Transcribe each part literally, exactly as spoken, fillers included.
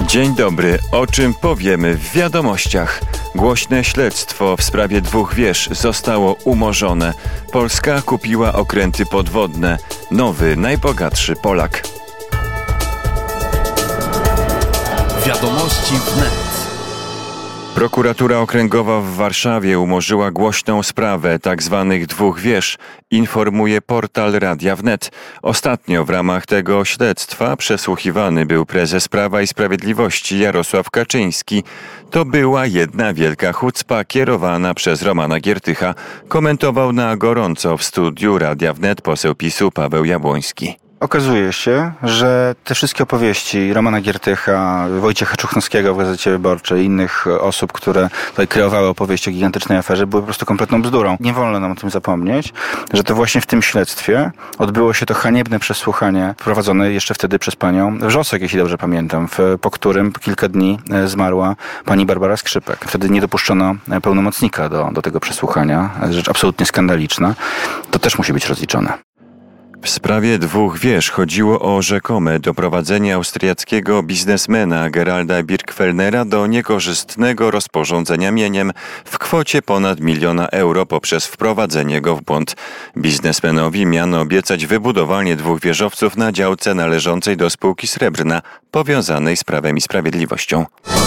Dzień dobry. O czym powiemy w wiadomościach? Głośne śledztwo w sprawie dwóch wież zostało umorzone. Polska kupiła okręty podwodne. Nowy, najbogatszy Polak. Wiadomości wnet. Prokuratura Okręgowa w Warszawie umorzyła głośną sprawę tzw. dwóch wież, informuje portal Radia Wnet. Ostatnio w ramach tego śledztwa przesłuchiwany był prezes Prawa i Sprawiedliwości Jarosław Kaczyński. To była jedna wielka chucpa kierowana przez Romana Giertycha, komentował na gorąco w studiu Radia Wnet poseł PiSu Paweł Jabłoński. Okazuje się, że te wszystkie opowieści Romana Giertycha, Wojciecha Czuchnowskiego w Gazecie Wyborczej i innych osób, które tutaj kreowały opowieści o gigantycznej aferze, były po prostu kompletną bzdurą. Nie wolno nam o tym zapomnieć, że to właśnie w tym śledztwie odbyło się to haniebne przesłuchanie prowadzone jeszcze wtedy przez panią Wrzosek, jeśli dobrze pamiętam, w, po którym kilka dni zmarła pani Barbara Skrzypek. Wtedy nie dopuszczono pełnomocnika do, do tego przesłuchania. Rzecz absolutnie skandaliczna. To też musi być rozliczone. W sprawie dwóch wież chodziło o rzekome doprowadzenie austriackiego biznesmena Geralda Birgfellnera do niekorzystnego rozporządzenia mieniem w kwocie ponad miliona euro poprzez wprowadzenie go w błąd. Biznesmenowi miano obiecać wybudowanie dwóch wieżowców na działce należącej do spółki Srebrna, powiązanej z Prawem i Sprawiedliwością.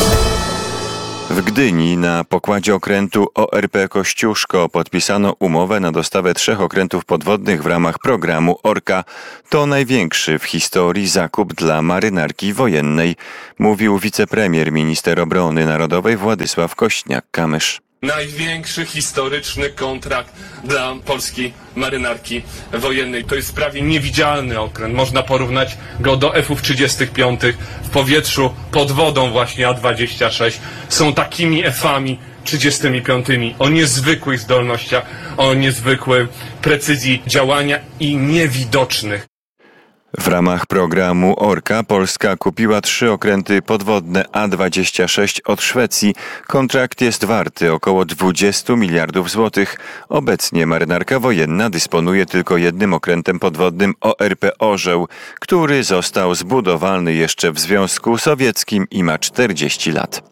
W Gdyni na pokładzie okrętu O R P Kościuszko podpisano umowę na dostawę trzech okrętów podwodnych w ramach programu Orka. To największy w historii zakup dla marynarki wojennej, mówił wicepremier minister obrony narodowej Władysław Kośniak-Kamysz. Największy historyczny kontrakt dla polskiej marynarki wojennej. To jest prawie niewidzialny okręt. Można porównać go do F-ów trzydziestych piątych w powietrzu pod wodą właśnie A dwadzieścia sześć. Są takimi F-ami trzydziestymi piątymi o niezwykłych zdolnościach, o niezwykłej precyzji działania i niewidocznych. W ramach programu Orka Polska kupiła trzy okręty podwodne A dwadzieścia sześć od Szwecji. Kontrakt jest warty około dwadzieścia miliardów złotych. Obecnie marynarka wojenna dysponuje tylko jednym okrętem podwodnym O R P Orzeł, który został zbudowany jeszcze w Związku Sowieckim i ma czterdzieści lat.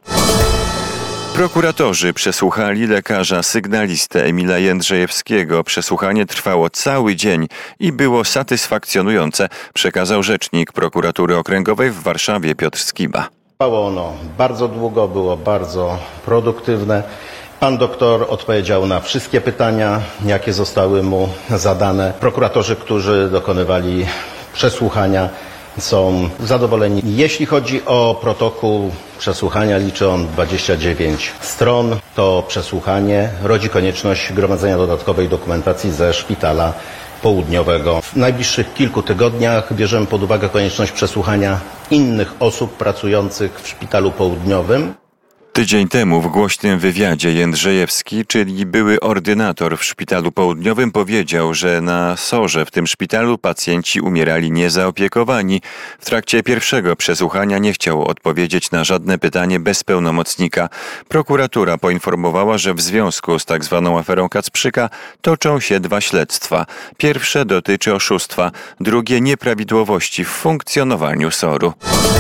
Prokuratorzy przesłuchali lekarza sygnalistę Emila Jędrzejewskiego. Przesłuchanie trwało cały dzień i było satysfakcjonujące, przekazał rzecznik Prokuratury Okręgowej w Warszawie Piotr Skiba. Trwało ono bardzo długo, było bardzo produktywne. Pan doktor odpowiedział na wszystkie pytania, jakie zostały mu zadane. Prokuratorzy, którzy dokonywali przesłuchania, są zadowoleni. Jeśli chodzi o protokół przesłuchania, liczy on dwadzieścia dziewięć stron. To przesłuchanie rodzi konieczność gromadzenia dodatkowej dokumentacji ze szpitala południowego. W najbliższych kilku tygodniach bierzemy pod uwagę konieczność przesłuchania innych osób pracujących w szpitalu południowym. Tydzień temu w głośnym wywiadzie Jędrzejewski, czyli były ordynator w szpitalu południowym, powiedział, że na sorze w tym szpitalu pacjenci umierali niezaopiekowani. W trakcie pierwszego przesłuchania nie chciał odpowiedzieć na żadne pytanie bez pełnomocnika. Prokuratura poinformowała, że w związku z tak zwaną aferą Kacprzyka toczą się dwa śledztwa. Pierwsze dotyczy oszustwa, drugie nieprawidłowości w funkcjonowaniu soru.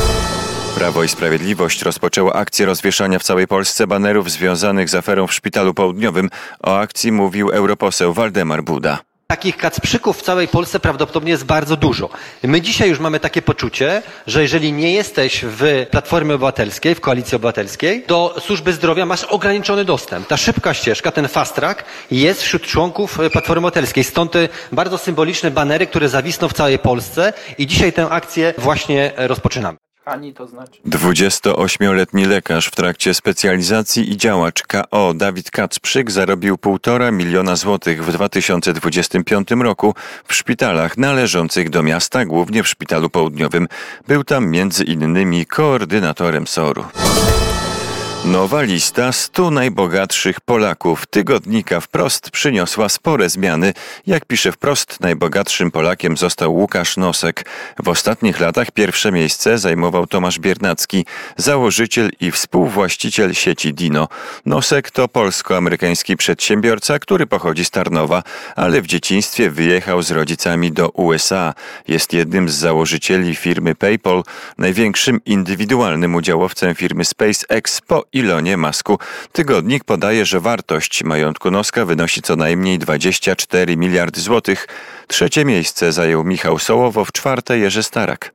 Prawo i Sprawiedliwość rozpoczęło akcję rozwieszania w całej Polsce banerów związanych z aferą w Szpitalu Południowym. O akcji mówił europoseł Waldemar Buda. Takich kacprzyków w całej Polsce prawdopodobnie jest bardzo dużo. My dzisiaj już mamy takie poczucie, że jeżeli nie jesteś w Platformie Obywatelskiej, w Koalicji Obywatelskiej, do służby zdrowia masz ograniczony dostęp. Ta szybka ścieżka, ten fast track jest wśród członków Platformy Obywatelskiej. Stąd te bardzo symboliczne banery, które zawisną w całej Polsce i dzisiaj tę akcję właśnie rozpoczynamy. To znaczy? dwudziestoośmioletni lekarz w trakcie specjalizacji i działacz K O Dawid Kacprzyk zarobił półtora miliona złotych w dwa tysiące dwudziestym piątym roku w szpitalach należących do miasta, głównie w Szpitalu Południowym. Był tam między innymi koordynatorem soru. Nowa lista stu najbogatszych Polaków tygodnika Wprost przyniosła spore zmiany. Jak pisze Wprost, najbogatszym Polakiem został Łukasz Nosek. W ostatnich latach pierwsze miejsce zajmował Tomasz Biernacki, założyciel i współwłaściciel sieci Dino. Nosek to polsko-amerykański przedsiębiorca, który pochodzi z Tarnowa, ale w dzieciństwie wyjechał z rodzicami do U S A. Jest jednym z założycieli firmy PayPal, największym indywidualnym udziałowcem firmy SpaceX po Elonie Musku. Tygodnik podaje, że wartość majątku Noska wynosi co najmniej dwadzieścia cztery miliardy złotych. Trzecie miejsce zajął Michał Sołowow, czwarte Jerzy Starak.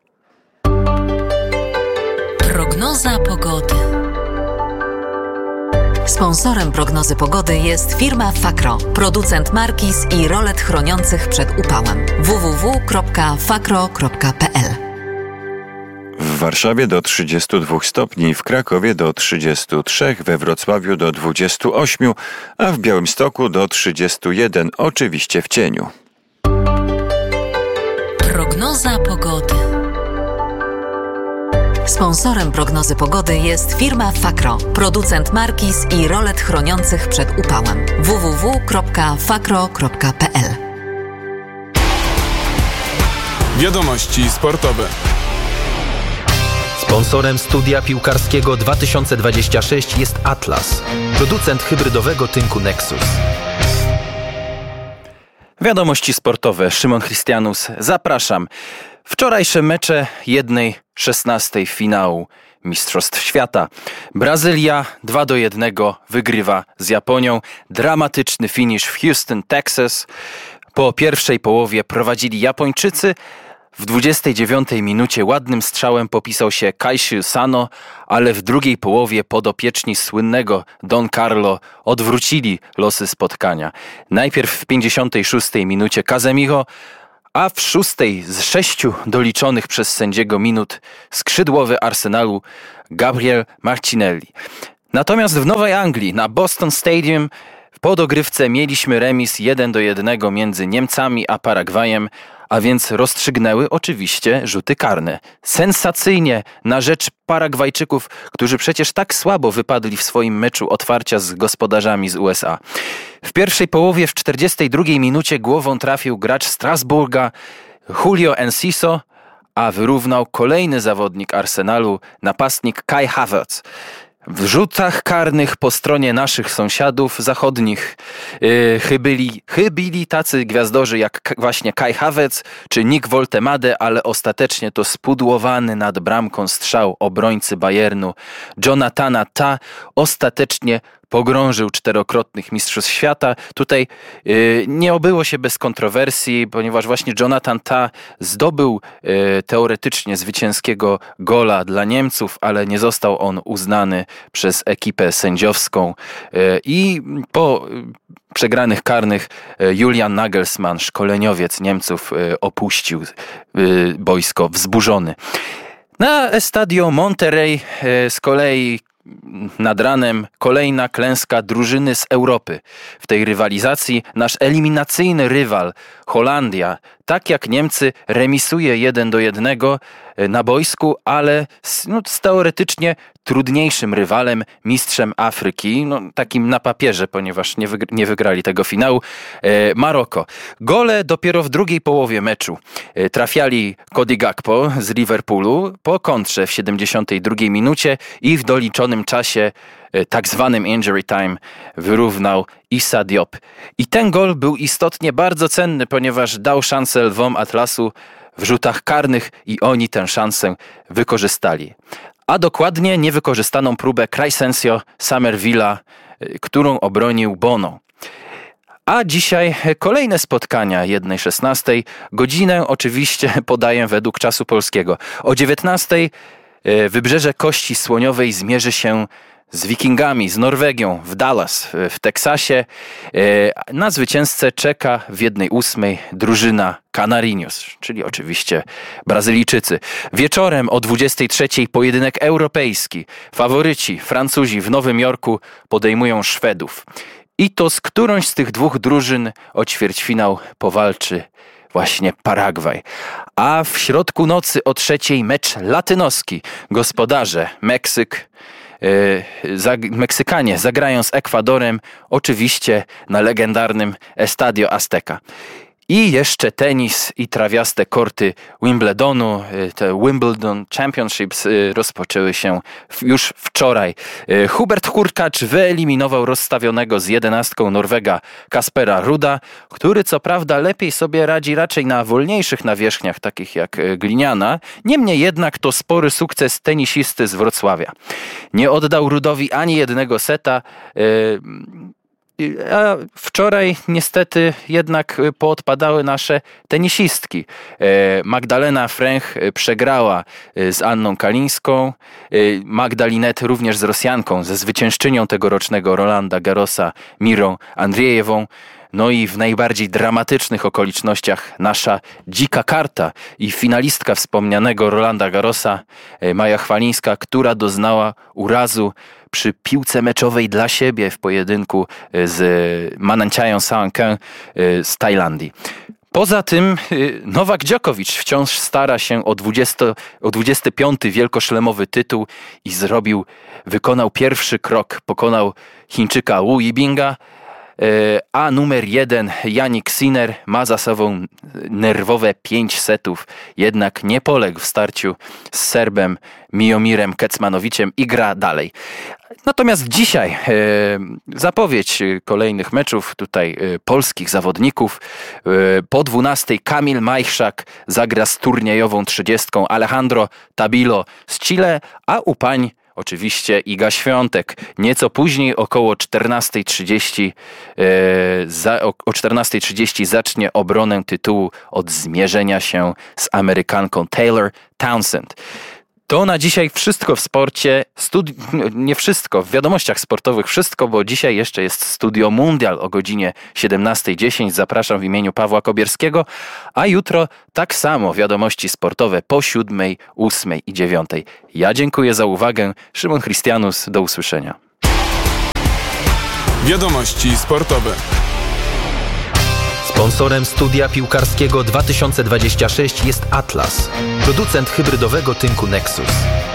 Prognoza pogody. Sponsorem prognozy pogody jest firma Fakro, producent markiz i rolet chroniących przed upałem. w w w kropka fakro kropka p l. W Warszawie do trzydziestu dwóch stopni, w Krakowie do trzydziestu trzech, we Wrocławiu do dwudziestu ośmiu, a w Białymstoku do trzydziestu jeden, oczywiście w cieniu. Prognoza pogody. Sponsorem prognozy pogody jest firma Fakro, producent markiz i rolet chroniących przed upałem. w w w kropka fakro kropka p l. Wiadomości sportowe. Sponsorem studia piłkarskiego dwa tysiące dwudziestego szóstego jest Atlas, producent hybrydowego tynku Nexus. Wiadomości sportowe. Szymon Chrystianus. Zapraszam. Wczorajsze mecze jednej szesnastej finału Mistrzostw Świata. Brazylia dwa do jednego wygrywa z Japonią. Dramatyczny finisz w Houston, Texas. Po pierwszej połowie prowadzili Japończycy. W dwudziestej dziewiątej minucie ładnym strzałem popisał się Kaishu Sano, ale w drugiej połowie podopieczni słynnego Don Carlo odwrócili losy spotkania. Najpierw w pięćdziesiątej szóstej minucie Casemiro, a w szóstej z sześciu doliczonych przez sędziego minut skrzydłowy Arsenalu Gabriel Martinelli. Natomiast w Nowej Anglii na Boston Stadium po dogrywce mieliśmy remis jeden do jednego między Niemcami a Paragwajem, a więc rozstrzygnęły oczywiście rzuty karne. Sensacyjnie na rzecz Paragwajczyków, którzy przecież tak słabo wypadli w swoim meczu otwarcia z gospodarzami z U S A. W pierwszej połowie w czterdziestej drugiej minucie głową trafił gracz Strasburga Julio Enciso, a wyrównał kolejny zawodnik Arsenalu, napastnik Kai Havertz. W rzutach karnych po stronie naszych sąsiadów zachodnich yy, chybili, chybili tacy gwiazdorzy jak k- właśnie Kai Havertz czy Nick Woltemade, ale ostatecznie to spudłowany nad bramką strzał obrońcy Bayernu Jonathana Tah ostatecznie pogrążył czterokrotnych mistrzów świata. Tutaj yy, nie obyło się bez kontrowersji, ponieważ właśnie Jonathan Tah zdobył yy, teoretycznie zwycięskiego gola dla Niemców, ale nie został on uznany przez ekipę sędziowską yy, i po yy, przegranych karnych yy, Julian Nagelsmann, szkoleniowiec Niemców, yy, opuścił yy, boisko wzburzony. Na Estadio Monterrey yy, z kolei nad ranem kolejna klęska drużyny z Europy. W tej rywalizacji nasz eliminacyjny rywal Holandia, tak jak Niemcy, remisuje jeden do jednego na boisku, ale z, no, z teoretycznie trudniejszym rywalem, mistrzem Afryki, no, takim na papierze, ponieważ nie, wygr- nie wygrali tego finału, e, Maroko. Gole dopiero w drugiej połowie meczu e, trafiali Cody Gakpo z Liverpoolu po kontrze w siedemdziesiątej drugiej minucie i w doliczonym czasie, e, tak zwanym injury time, wyrównał Issa Diop. I ten gol był istotnie bardzo cenny, ponieważ dał szansę Lwom Atlasu w rzutach karnych i oni tę szansę wykorzystali. A dokładnie niewykorzystaną próbę Crescencio Summerville'a, którą obronił Bono. A dzisiaj kolejne spotkania jednej szesnastej. Godzinę oczywiście podaję według czasu polskiego. O dziewiętnastej Wybrzeże Kości Słoniowej zmierzy się z Wikingami, z Norwegią w Dallas w Teksasie. Na zwycięzcę czeka w jednej ósmej drużyna Canarinhos, czyli oczywiście Brazylijczycy. Wieczorem o dwudziestej trzeciej pojedynek europejski. Faworyci Francuzi w Nowym Jorku podejmują Szwedów. I to z którąś z tych dwóch drużyn o ćwierćfinał powalczy właśnie Paragwaj. A w środku nocy o trzeciej mecz latynoski. Gospodarze Meksyk Zag- Meksykanie zagrają z Ekwadorem, oczywiście na legendarnym Estadio Azteca. I jeszcze tenis i trawiaste korty Wimbledonu. Te Wimbledon Championships rozpoczęły się już wczoraj. Hubert Hurkacz wyeliminował rozstawionego z jedenastką Norwega Kaspera Ruda, który co prawda lepiej sobie radzi raczej na wolniejszych nawierzchniach, takich jak gliniana. Niemniej jednak to spory sukces tenisisty z Wrocławia. Nie oddał Rudowi ani jednego seta. A wczoraj niestety jednak poodpadały nasze tenisistki. Magdalena Fręch przegrała z Anną Kalińską, Magdalinet również z Rosjanką, ze zwyciężczynią tegorocznego Rolanda Garrosa Mirą Andrzejewą. No i w najbardziej dramatycznych okolicznościach nasza dzika karta i finalistka wspomnianego Rolanda Garrosa, Maja Chwalińska, która doznała urazu przy piłce meczowej dla siebie w pojedynku z Manantiają Saonkeng z Tajlandii. Poza tym Nowak Djokovic wciąż stara się o, dwudziesty, o dwudziesty piąty wielkoszlemowy tytuł i zrobił, wykonał pierwszy krok, pokonał Chińczyka Wu Yibinga, a numer jeden Jannik Sinner ma za sobą nerwowe pięć setów, jednak nie poległ w starciu z Serbem Mijomirem Kecmanowiciem i gra dalej. Natomiast dzisiaj e, zapowiedź kolejnych meczów tutaj e, polskich zawodników. E, po dwunastej Kamil Majchrzak zagra z turniejową trzydziestką Alejandro Tabilo z Chile, a u pań oczywiście Iga Świątek. Nieco później, około czternastej trzydzieści, e, za, o, o czternastej trzydzieści zacznie obronę tytułu od zmierzenia się z Amerykanką Taylor Townsend. To na dzisiaj wszystko w sporcie. Studi- nie wszystko, w wiadomościach sportowych wszystko, bo dzisiaj jeszcze jest Studio Mundial o godzinie siedemnastej dziesięć. Zapraszam w imieniu Pawła Kobierskiego, a jutro tak samo wiadomości sportowe po siódmej, ósmej i dziewiątej. Ja dziękuję za uwagę. Szymon Christianus, do usłyszenia. Wiadomości sportowe. Sponsorem studia piłkarskiego dwa tysiące dwudziestego szóstego jest Atlas, producent hybrydowego tynku Nexus.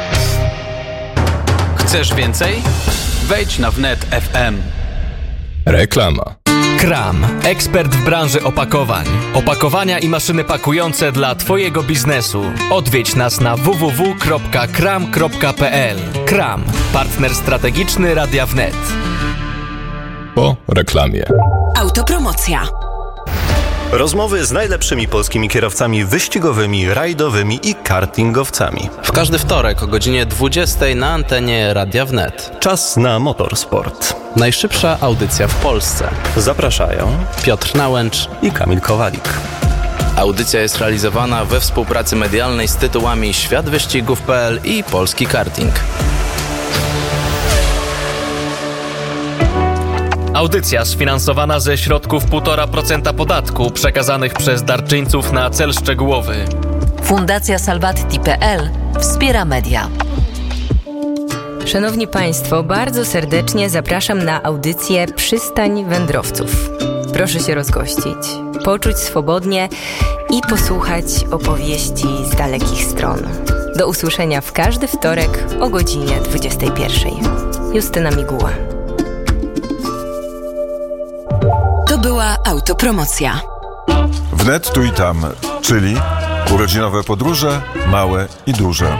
Chcesz więcej? Wejdź na wnet kropka f m. Reklama. Kram, ekspert w branży opakowań. Opakowania i maszyny pakujące dla Twojego biznesu. Odwiedź nas na w w w kropka kram kropka p l. Kram, partner strategiczny Radia Wnet. Po reklamie. Autopromocja. Rozmowy z najlepszymi polskimi kierowcami wyścigowymi, rajdowymi i kartingowcami. W każdy wtorek o godzinie dwudziestej na antenie Radia Wnet. Czas na motorsport. Najszybsza audycja w Polsce. Zapraszają Piotr Nałęcz i Kamil Kowalik. Audycja jest realizowana we współpracy medialnej z tytułami Świat Wyścigów kropka p l i Polski Karting. Audycja sfinansowana ze środków półtora procent podatku przekazanych przez darczyńców na cel szczegółowy. Fundacja Salvati kropka p l wspiera media. Szanowni Państwo, bardzo serdecznie zapraszam na audycję Przystań Wędrowców. Proszę się rozgościć, poczuć swobodnie i posłuchać opowieści z dalekich stron. Do usłyszenia w każdy wtorek o godzinie dwudziestej pierwszej. Justyna Miguła. To była autopromocja. Wnet tu i tam, czyli urodzinowe podróże, małe i duże.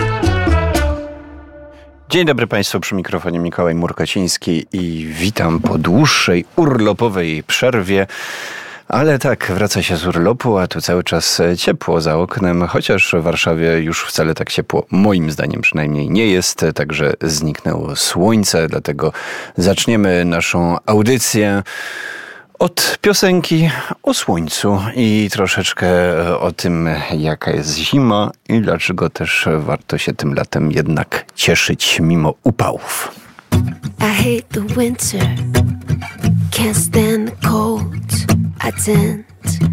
Dzień dobry Państwu, przy mikrofonie Mikołaj Murkociński i witam po dłuższej urlopowej przerwie. Ale tak, wraca się z urlopu, a tu cały czas ciepło za oknem, chociaż w Warszawie już wcale tak ciepło, moim zdaniem przynajmniej nie jest, także zniknęło słońce, dlatego zaczniemy naszą audycję od piosenki o słońcu i troszeczkę o tym, jaka jest zima i dlaczego też warto się tym latem jednak cieszyć mimo upałów. I hate the winter, can't stand the cold. I tend